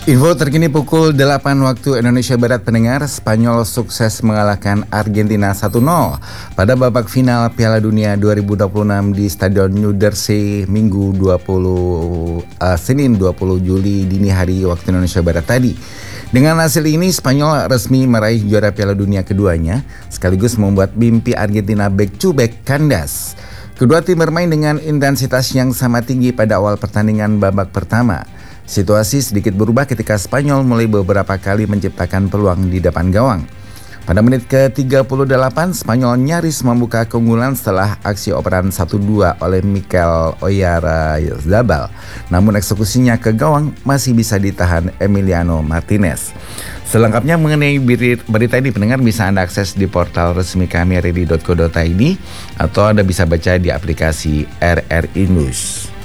Info terkini pukul 8 waktu Indonesia Barat pendengar, Spanyol sukses mengalahkan Argentina 1-0 pada babak final Piala Dunia 2026 di Stadion New Jersey Senin 20 Juli dini hari waktu Indonesia Barat tadi. Dengan hasil ini, Spanyol resmi meraih juara Piala Dunia keduanya, sekaligus membuat mimpi Argentina back to back kandas. Kedua tim bermain dengan intensitas yang sama tinggi pada awal pertandingan babak pertama. Situasi sedikit berubah ketika Spanyol mulai beberapa kali menciptakan peluang di depan gawang. Pada menit ke-38, Spanyol nyaris membuka keunggulan setelah aksi operan 1-2 oleh Mikel Oyarzabal. Namun eksekusinya ke gawang masih bisa ditahan Emiliano Martinez. Selengkapnya mengenai berita ini pendengar bisa Anda akses di portal resmi kami rri.co.id atau Anda bisa baca di aplikasi RRI News.